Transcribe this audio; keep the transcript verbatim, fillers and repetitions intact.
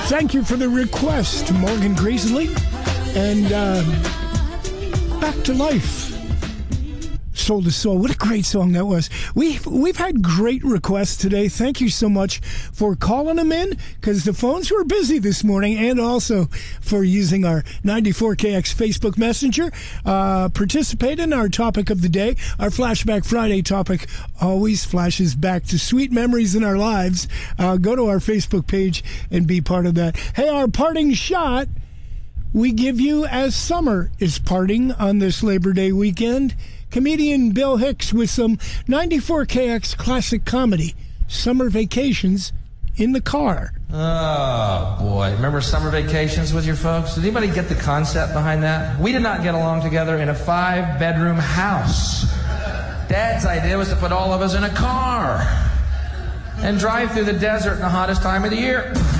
Thank you for the request, Morgan Greasley. And uh, Back to Life. Soul to Soul. What a great song that was. We've, we've had great requests today. Thank you so much for calling them in, because the phones were busy this morning, and also for using our ninety-four K X Facebook Messenger. Uh, participate in our topic of the day. Our Flashback Friday topic always flashes back to sweet memories in our lives. Uh, go to our Facebook page and be part of that. Hey, our parting shot we give you as summer is parting on this Labor Day weekend. Comedian Bill Hicks with some ninety-four K X classic comedy, Summer Vacations in the Car. Oh, boy. Remember summer vacations with your folks? Did anybody get the concept behind that? We did not get along together in a five-bedroom house. Dad's idea was to put all of us in a car and drive through the desert in the hottest time of the year.